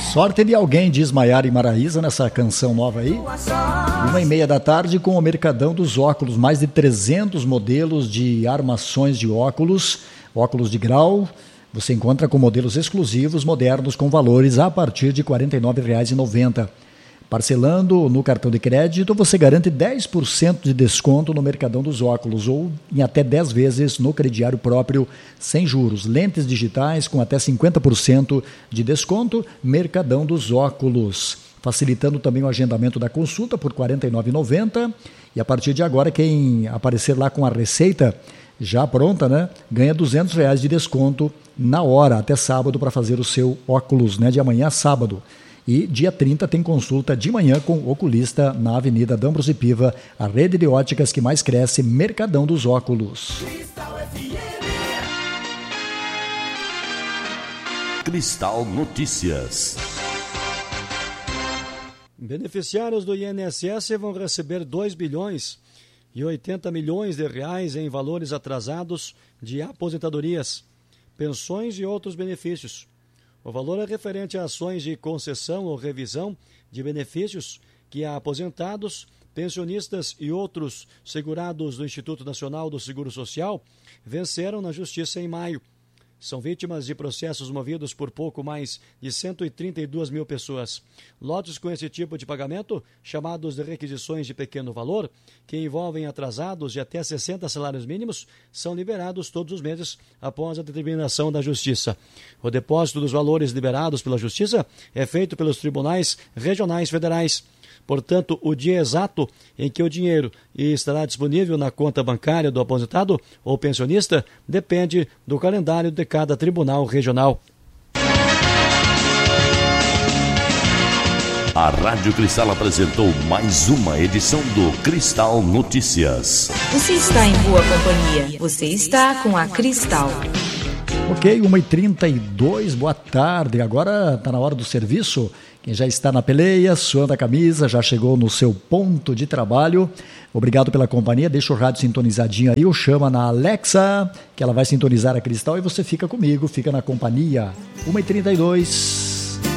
Sorte de alguém, diz Maiara e Maraísa nessa canção nova aí. 1h30 com o Mercadão dos Óculos. Mais de 300 modelos de armações de óculos, óculos de grau. Você encontra com modelos exclusivos, modernos, com valores a partir de R$ 49,90. Parcelando no cartão de crédito, você garante 10% de desconto no Mercadão dos Óculos ou em até 10 vezes no crediário próprio, sem juros. Lentes digitais com até 50% de desconto, Mercadão dos Óculos. Facilitando também o agendamento da consulta por R$ 49,90. E a partir de agora, quem aparecer lá com a receita já pronta, né, ganha R$ 200 de desconto na hora, até sábado, para fazer o seu óculos, né, de amanhã a sábado. E dia 30 tem consulta de manhã com o oculista na Avenida D'Ambrosio Piva, a rede de óticas que mais cresce, Mercadão dos Óculos. Cristal Notícias. Beneficiários do INSS vão receber 2 bilhões e 80 milhões de reais em valores atrasados de aposentadorias, pensões e outros benefícios. O valor é referente a ações de concessão ou revisão de benefícios que aposentados, pensionistas e outros segurados do Instituto Nacional do Seguro Social venceram na Justiça em maio. São vítimas de processos movidos por pouco mais de 132 mil pessoas. Lotes com esse tipo de pagamento, chamados de requisições de pequeno valor, que envolvem atrasados de até 60 salários mínimos, são liberados todos os meses após a determinação da Justiça. O depósito dos valores liberados pela Justiça é feito pelos tribunais regionais federais. Portanto, o dia exato em que o dinheiro estará disponível na conta bancária do aposentado ou pensionista depende do calendário de cada tribunal regional. A Rádio Cristal apresentou mais uma edição do Cristal Notícias. Você está em boa companhia. Você está com a Cristal. Ok, 1h32, boa tarde. Agora está na hora do serviço. Quem já está na peleia, suando a camisa, já chegou no seu ponto de trabalho. Obrigado pela companhia. Deixa o rádio sintonizadinho aí, ou chama na Alexa, que ela vai sintonizar a Cristal e você fica comigo, fica na companhia. 1h32.